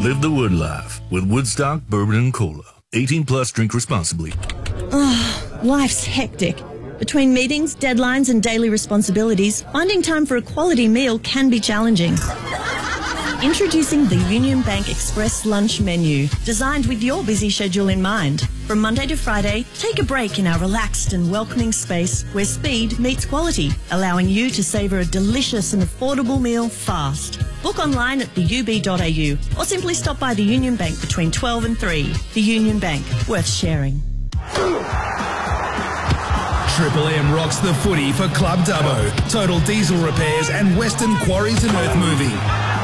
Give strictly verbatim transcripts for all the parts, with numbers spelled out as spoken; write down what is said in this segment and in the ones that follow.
Live the Wood life with Woodstock Bourbon and Cola. eighteen plus, drink responsibly. Oh, life's hectic. Between meetings, deadlines and daily responsibilities, finding time for a quality meal can be challenging. Introducing the Union Bank Express Lunch Menu, designed with your busy schedule in mind. From Monday to Friday, take a break in our relaxed and welcoming space where speed meets quality, allowing you to savour a delicious and affordable meal fast. Book online at the U B dot A U or simply stop by the Union Bank between twelve and three. The Union Bank, worth sharing. Triple M rocks the footy for Club Dubbo, Total Diesel Repairs and Western Quarries and Earth Moving.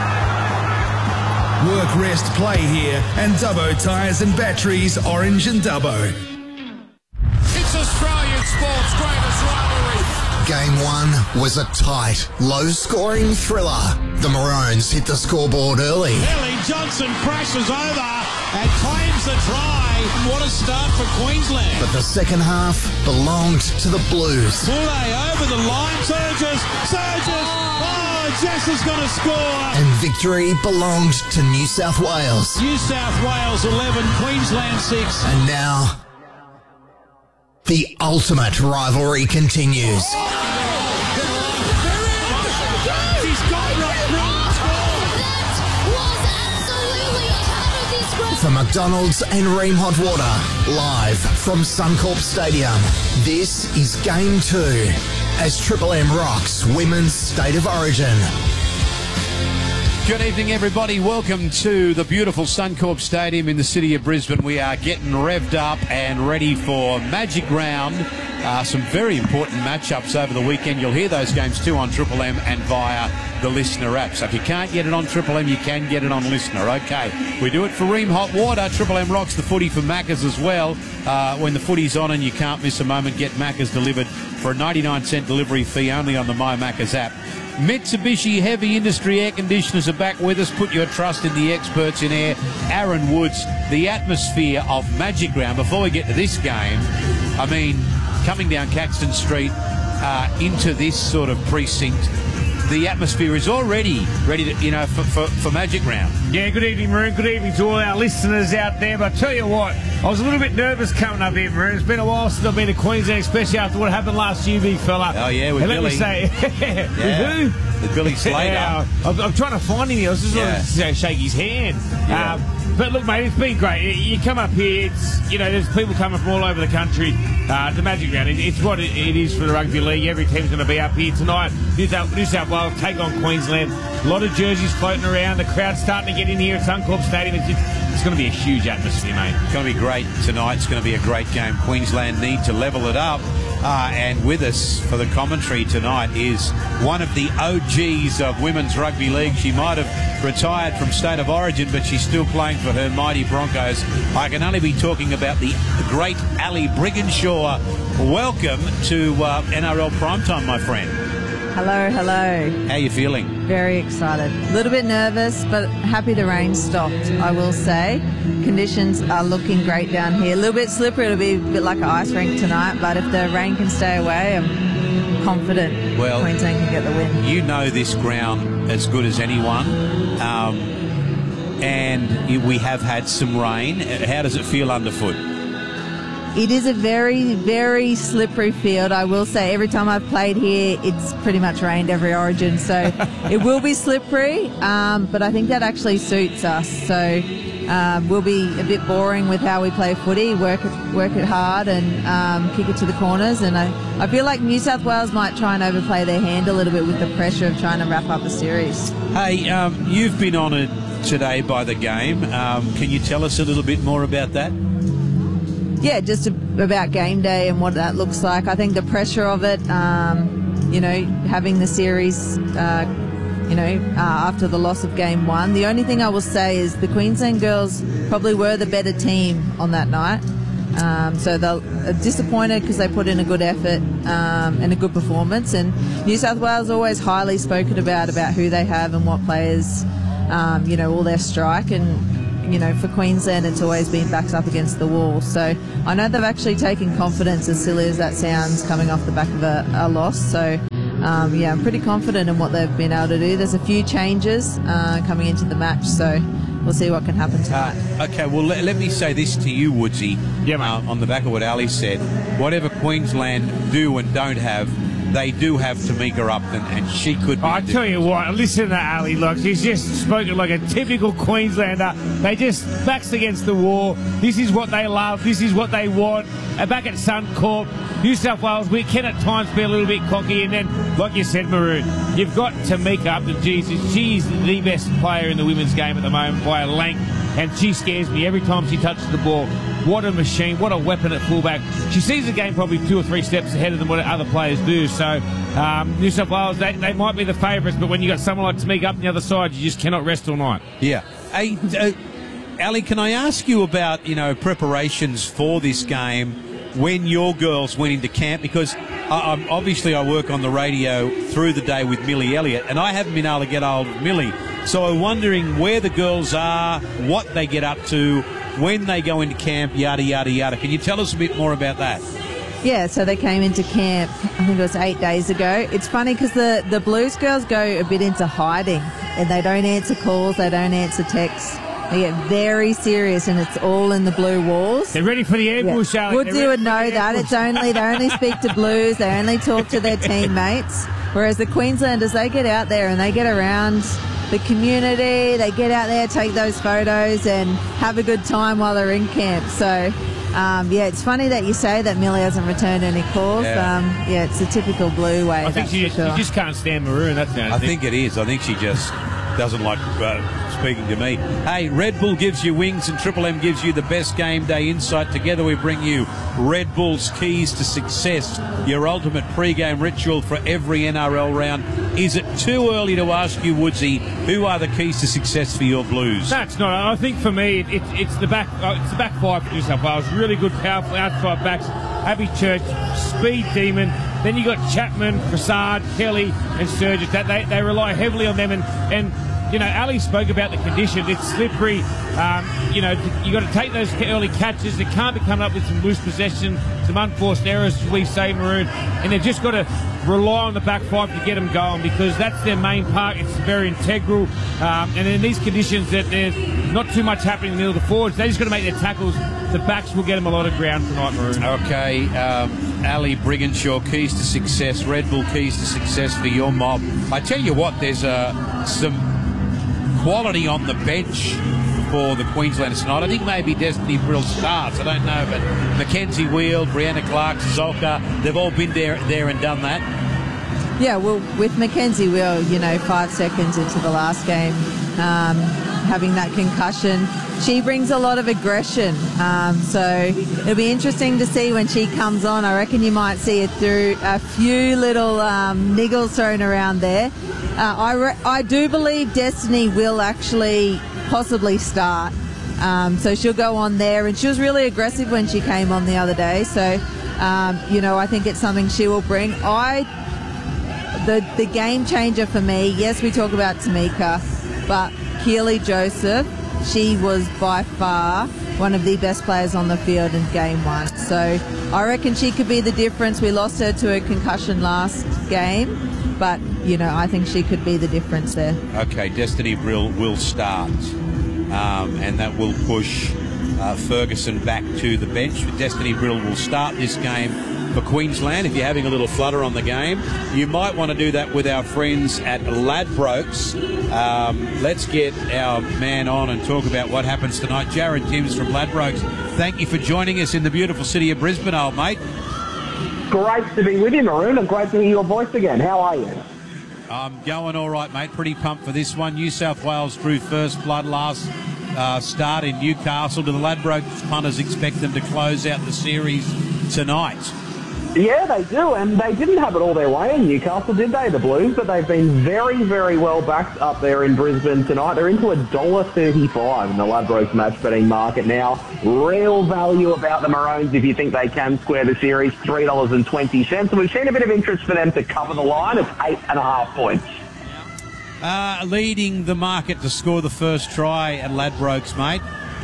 Work, rest, play here, and Dubbo Tyres and Batteries, Orange and Dubbo. It's Australian sport's greatest rivalry. Game one was a tight, low-scoring thriller. The Maroons hit the scoreboard early. Ellie Johnson crashes over and claims the try. What a start for Queensland. But the second half belonged to the Blues. Boulay over the line. Surges, surges. Oh, Jess is going to score. And victory belonged to New South Wales. New South Wales eleven, Queensland six. And now, the ultimate rivalry continues. For McDonald's and Ream Hot Water, live from Suncorp Stadium, this is Game two as Triple M rocks Women's State of Origin. Good evening, everybody. Welcome to the beautiful Suncorp Stadium in the city of Brisbane. We are getting revved up and ready for Magic Round. Uh, some very important matchups over the weekend. You'll hear those games too on Triple M and via the Listener app. So if you can't get it on Triple M, you can get it on Listener. Okay, we do it for Ream Hot Water. Triple M rocks the footy for Macca's as well. Uh, when the footy's on and you can't miss a moment, get Macca's delivered for a ninety-nine cent delivery fee only on the My Macca's app. Mitsubishi Heavy Industry Air Conditioners are back with us. Put your trust in the experts in air. Aaron Woods, the atmosphere of Magic Round. Before we get to this game, I mean, coming down Caxton Street uh, into this sort of precinct, the atmosphere is already ready to, you know, for, for, for Magic Round. Yeah, good evening, Maroon. Good evening to all our listeners out there. But I tell you what, I was a little bit nervous coming up here, Maroon. It's been a while since I've been to Queensland, especially after what happened last year, big fella. Oh, yeah, with and Billy. Let me say, yeah. with who? With Billy Slater. Yeah, I'm, I'm trying to find him here. I was just Yeah. wanting to shake his hand. Yeah. Um, but look, mate, it's been great. You come up here, it's, you know, there's people coming from all over the country. Uh, the Magic Round, it, it's what it, it is for the rugby league. Every team's going to be up here tonight. New South, New South Wales take on Queensland. A lot of jerseys floating around. The crowd's starting to get in here at Suncorp Stadium. It's, just, it's going to be a huge atmosphere, mate. It's going to be great tonight. It's going to be a great game. Queensland need to level it up. Uh, and with us for the commentary tonight is one of the O Gs of women's rugby league. She might have retired from State of Origin, but she's still playing for her mighty Broncos. I can only be talking about the great Ali Brigginshaw. Welcome to uh, N R L Primetime, my friend. Hello, hello. How are you feeling? Very excited. A little bit nervous, but happy the rain stopped, I will say. Conditions are looking great down here. A little bit slippery. It'll be a bit like an ice rink tonight, but if the rain can stay away, I'm confident well, Queensland can get the win. You know this ground as good as anyone. Um, and we have had some rain. How does it feel underfoot? It is a very, very slippery field. I will say every time I've played here, it's pretty much rained every Origin. So it will be slippery, um, but I think that actually suits us. So um, we'll be a bit boring with how we play footy, work it, work it hard and um, kick it to the corners. And I, I feel like New South Wales might try and overplay their hand a little bit with the pressure of trying to wrap up the series. Hey, um, you've been honoured today by the game. Um, can you tell us a little bit more about that? Yeah, just about game day and what that looks like. I think the pressure of it, um, you know, having the series, uh, you know, uh, after the loss of game one. The only thing I will say is the Queensland girls probably were the better team on that night. Um, so they're disappointed because they put in a good effort um, and a good performance. And New South Wales always highly spoken about, about who they have and what players, um, you know, all their strike. And you know, for Queensland, it's always been backs up against the wall. So I know they've actually taken confidence, as silly as that sounds, coming off the back of a, a loss. So, um, yeah, I'm pretty confident in what they've been able to do. There's a few changes uh, coming into the match, so we'll see what can happen tonight. Uh, okay, well, let, let me say this to you, Woodsy, Yeah, mate. uh, on the back of what Ali said. Whatever Queensland do and don't have, they do have Tamika Upton, and she could be I the tell you what, listen to Ali. Look, she's just spoken like a typical Queenslander. They just backs against the wall. This is what they love. This is what they want. And back at Suncorp, New South Wales, we can at times be a little bit cocky. And then, like you said, Maroon, you've got Tamika Upton. Jesus, she's the best player in the women's game at the moment by a length. And she scares me every time she touches the ball. What a machine, what a weapon at fullback. She sees the game probably two or three steps ahead of them what other players do. So um, New South Wales, they, they might be the favourites, but when you got someone like Tamika up on the other side, you just cannot rest all night. Yeah. Hey, uh, Ali, can I ask you about, you know, preparations for this game when your girls went into camp? Because I, I'm, obviously I work on the radio through the day with Millie Elliott, and I haven't been able to get hold of Millie. So I'm wondering where the girls are, what they get up to, when they go into camp, yada, yada, yada. Can you tell us a bit more about that? Yeah, so they came into camp, I think it was eight days ago. It's funny because the, the Blues girls go a bit into hiding and they don't answer calls, they don't answer texts. They get very serious and it's all in the blue walls. They're ready for the ambush, Yeah. Ali. Woodsy would know that. It's only, they only speak to Blues, they only talk to their teammates. Whereas the Queenslanders, they get out there and they get around the community, they get out there, take those photos and have a good time while they're in camp. So, um, yeah, it's funny that you say that Millie hasn't returned any calls. Yeah, um, yeah it's a typical blue way. I think she, for sure. she just can't stand Maroon. That's the only I thing. think it is. I think she just doesn't like uh, speaking to me. Hey, Red Bull gives you wings and Triple M gives you the best game day insight. Together we bring you Red Bull's keys to success, your ultimate pre-game ritual for every N R L round. Is it too early to ask you, Woodsy, who are the keys to success for your Blues? No, it's not. I think for me, it, it, it's the back. Uh, it's the back five for New South Wales. Really good, powerful outside backs. Abby Church, speed demon. Then you got Chapman, Prasad, Kelly, and Sturgis. That they, they rely heavily on them. And and you know, Ali spoke about the conditions. It's slippery. Um, you know, you got to take those early catches. They can't be coming up with some loose possession, some unforced errors, as we say, Maroon. And they've just got to rely on the back five to get them going because that's their main part. It's very integral. Um, and in these conditions that there's not too much happening in the middle of the forwards, they just got to make their tackles. The backs will get them a lot of ground tonight, Maroon. Okay, um, Ali Brigginshaw, keys to success, Red Bull keys to success for your mob. I tell you what, there's uh, some quality on the bench for the Queenslanders tonight. I think maybe Destiny Brill starts. I don't know, but Mackenzie Wheel, Brianna Clark, Zolka, they've all been there, there and done that. Yeah, well, with Mackenzie Will, you know, five seconds into the last game, um, having that concussion, she brings a lot of aggression. Um, so it'll be interesting to see when she comes on. I reckon you might see it through a few little um, niggles thrown around there. Uh, I, re- I do believe Destiny will actually possibly start. Um, so she'll go on there, and she was really aggressive when she came on the other day. So, um, you know, I think it's something she will bring. I, the the game changer for me, yes, we talk about Tamika, but Keely Joseph, she was by far one of the best players on the field in game one. So I reckon she could be the difference. We lost her to a concussion last game, but, you know, I think she could be the difference there. Okay, Destiny Brill will start, um, and that will push uh, Ferguson back to the bench. Destiny Brill will start this game for Queensland. If you're having a little flutter on the game, you might want to do that with our friends at Ladbrokes. Um, let's get our man on and talk about what happens tonight. Jared Timms from Ladbrokes, thank you for joining us in the beautiful city of Brisbane, old mate. Great to be with you, Maroon, and great to hear your voice again. How are you? I'm going all right, mate. Pretty pumped for this one. New South Wales drew first blood last uh, start in Newcastle. Do the Ladbrokes punters expect them to close out the series tonight? Yeah, they do, and they didn't have it all their way in Newcastle, did they, the Blues? But they've been very, very well backed up there in Brisbane tonight. They're into one dollar thirty-five in the Ladbrokes match betting market now. Real value about the Maroons if you think they can square the series, three dollars and twenty cents. And we've seen a bit of interest for them to cover the line. It's eight and a half points. Uh, leading the market to score the first try at Ladbrokes, mate.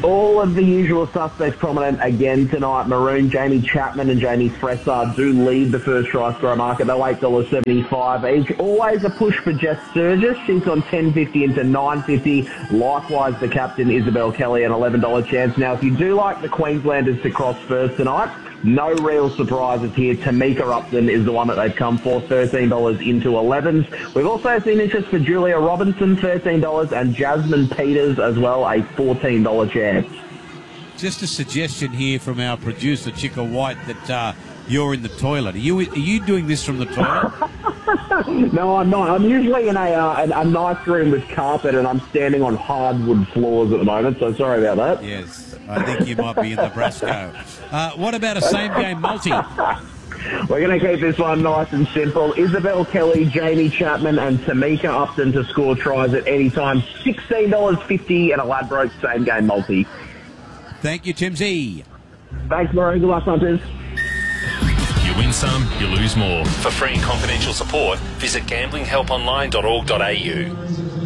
All of the usual suspects prominent again tonight. Maroon, Jamie Chapman and Jamie Fressard do lead the first try scorer market. They're eight dollars seventy-five each. Always a push for Jess Sturgis. She's on ten fifty into nine fifty. Likewise, the captain, Isabel Kelly, an eleven dollars chance. Now, if you do like the Queenslanders to cross first tonight, no real surprises here. Tamika Upton is the one that they've come for, thirteen dollars into elevens. We've also seen interest for Julia Robinson, thirteen dollars, and Jasmine Peters as well, a fourteen dollars chance. Just a suggestion here from our producer, Chica White, that uh, you're in the toilet. Are you, are you doing this from the toilet? No, I'm not. I'm usually in a, uh, a, a nice room with carpet, and I'm standing on hardwood floors at the moment, so sorry about that. Yes, I think you might be in the Brasco. Uh, what about a same-game multi? We're going to keep this one nice and simple. Isabel Kelly, Jamie Chapman and Tamika Upton to score tries at any time. sixteen dollars fifty and a Ladbroke same-game multi. Thank you, Timsy. Thanks, Maroon. Good luck, Hunters. You win some, you lose more. For free and confidential support, visit gambling help online dot org dot a u.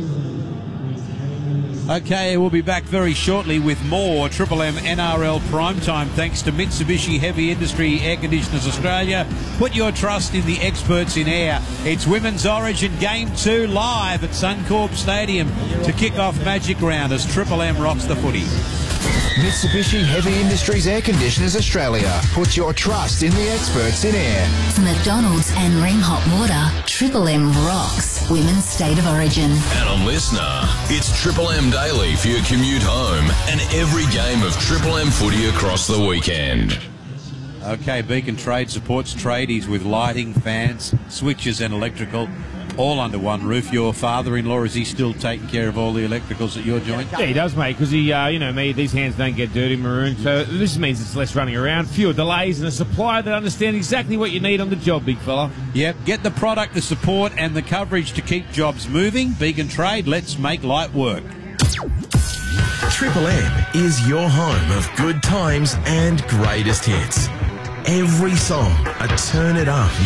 Okay, we'll be back very shortly with more Triple M N R L Primetime thanks to Mitsubishi Heavy Industry Air Conditioners Australia. Put your trust in the experts in air. It's Women's Origin Game two live at Suncorp Stadium to kick off Magic Round as Triple M rocks the footy. Mitsubishi Heavy Industries Air Conditioners Australia. Put your trust in the experts in air. For McDonald's and Ream Hot Water, Triple M rocks Women's State of Origin. And on Listener, it's Triple M Daily for your commute home and every game of Triple M footy across the weekend. Okay, Beacon Trade supports tradies with lighting, fans, switches and electrical, all under one roof. Your father-in-law, is he still taking care of all the electricals at your joint? Yeah, he does, mate, because he, uh, you know, me, these hands don't get dirty, Maroon. So this means it's less running around, fewer delays, and a supplier that understands exactly what you need on the job, big fella. Yep, get the product, the support, and the coverage to keep jobs moving. Beacon Trade, let's make light work. Triple M is your home of good times and greatest hits. Every song, a turn it up